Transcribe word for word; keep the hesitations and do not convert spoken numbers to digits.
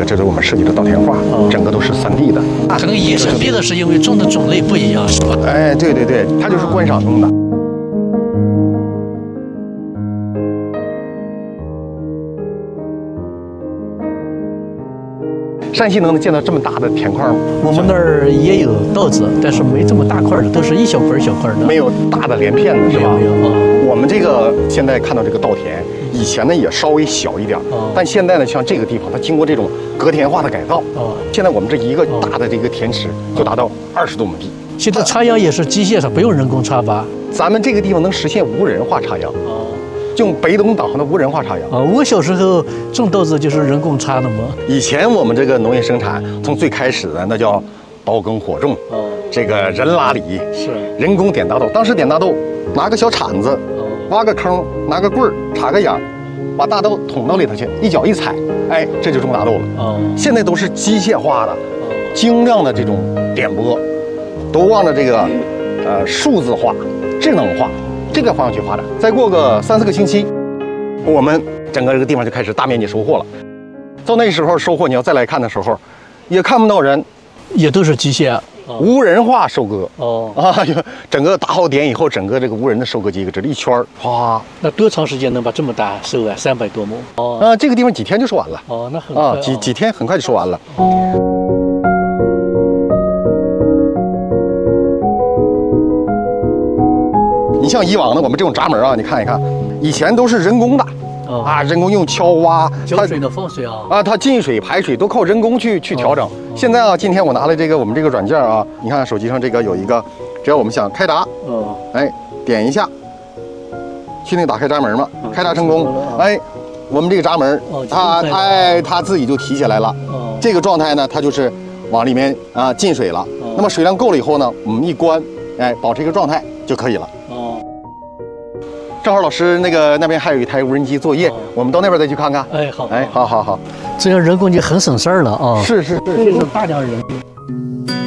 这是我们设计的稻田画，整个都是三 D 的。 可能也是别的，是因为种的种类不一样，是吧？ 哎，对对对，它就是观赏用的。山西能见到这么大的田块吗？ 我们那儿也有稻子，但是没这么大块的，都是一小块一小块的， 没有大的连片的，是吧？ 没有。啊， 我们这个现在看到这个稻田，以前呢也稍微小一点，但现在呢，像这个地方，它经过这种隔田化的改造，现在我们这一个大的这个田池就达到二十多亩地。 现在插秧也是机械上，不用人工插吧？ 咱们这个地方能实现无人化插秧。用北斗导航的无人化插秧啊！我小时候种豆子就是人工插的嘛。 以前我们这个农业生产从最开始的那叫刀耕火种，哦，这个人拉犁是人工点大豆。当时点大豆，拿个小铲子，挖个坑，拿个棍儿插个秧，把大豆捅到里头去，一脚一踩，哎，这就种大豆了。哦，现在都是机械化的，精量的这种点播，都往着这个呃数字化、智能化。这个方向去发展，再过个三四个星期，我们整个这个地方就开始大面积收获了。到那时候收获，你要再来看的时候，也看不到人， 也都是机械， 哦，无人化收割。哦啊，整个打好点以后，整个这个无人的收割机搁这一圈，哗。 那多长时间能把这么大收完？三百多亩。 哦，啊，这个地方几天就收完了。 哦，那很快。 啊，几几天很快就收完了。你像以往的我们这种闸门啊，你看一看，以前都是人工的，哦，啊，人工用锹挖， 浇水的放水啊， 啊，它进水排水都靠人工去去调整。哦，现在啊，今天我拿了这个我们这个软件啊，你看手机上这个有一个，只要我们想开闸，哦，哎，点一下，去那打开闸门嘛，哦，开闸成功，哦，哎，我们这个闸门，哦，它哎它自己就提起来了，哦，这个状态呢，它就是往里面啊进水了。哦，那么水量够了以后呢，我们一关，哎，保持一个状态就可以了。正好老师那个那边还有一台无人机作业，哦，我们到那边再去看看。哎，好，哎，好好好， 这样人工就很省事儿了啊。 是是是， 这是大量人。